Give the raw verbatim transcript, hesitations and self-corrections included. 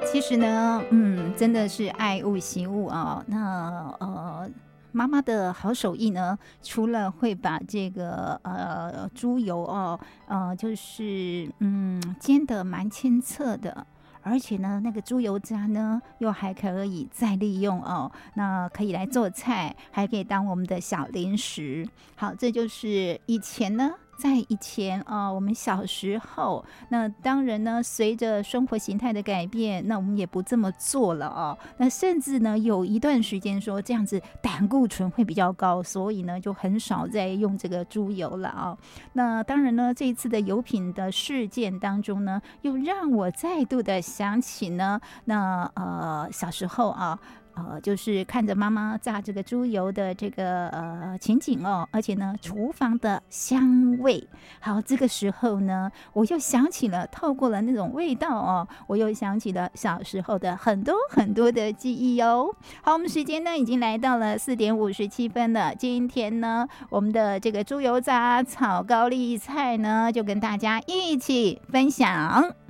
其实呢，嗯，真的是爱物惜物啊。那呃，妈妈的好手艺呢，除了会把这个呃猪油哦，呃，就是嗯煎得蛮清澈的。而且呢，那个猪油渣呢，又还可以再利用哦，那可以来做菜，还可以当我们的小零食。好，这就是以前呢。在以前啊、呃，我们小时候，那当然呢，随着生活形态的改变，那我们也不这么做了哦。那甚至呢，有一段时间说这样子胆固醇会比较高，所以呢，就很少再用这个猪油了啊、哦。那当然呢，这一次的油品的事件当中呢，又让我再度的想起呢，那呃小时候啊。呃，就是看着妈妈炸这个猪油的这个呃情景哦，而且呢，厨房的香味。好，这个时候呢，我又想起了，透过了那种味道哦，我又想起了小时候的很多很多的记忆哦。好，我们时间呢已经来到了四点五十七分了。今天呢，我们的这个猪油炸炒高丽菜呢，就跟大家一起分享。